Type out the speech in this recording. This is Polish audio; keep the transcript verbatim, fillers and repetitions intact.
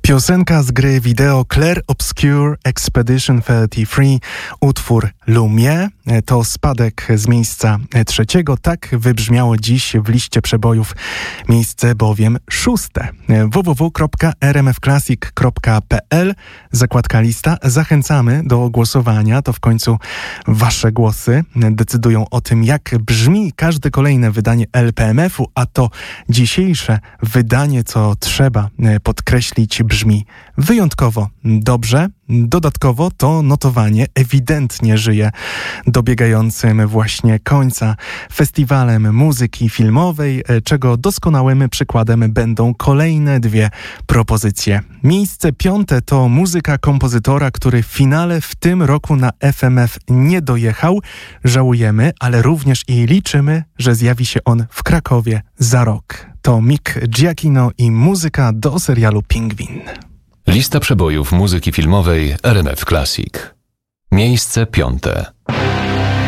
Piosenka z gry wideo Clair Obscur Expedition trzydzieści trzy, utwór Lumière, to spadek z miejsca trzeciego. Tak wybrzmiało dziś w liście przebojów, miejsce bowiem szóste. w w w kropka r m f classic kropka p l, zakładka lista. Zachęcamy do głosowania, to w końcu wasze głosy decydują o tym, jak brzmi każde kolejne wydanie L P M F u, a to dzisiejsze wydanie, co trzeba podkreślić, brzmi wyjątkowo dobrze. Dodatkowo to notowanie ewidentnie żyje dobiegającym właśnie końca festiwalem muzyki filmowej, czego doskonałym przykładem będą kolejne dwie propozycje. Miejsce piąte to muzyka kompozytora, który w finale w tym roku na F M F nie dojechał. Żałujemy, ale również i liczymy, że zjawi się on w Krakowie za rok. To Mick Giacchino i muzyka do serialu Pingwin. Lista przebojów muzyki filmowej R M F Classic. Miejsce piąte.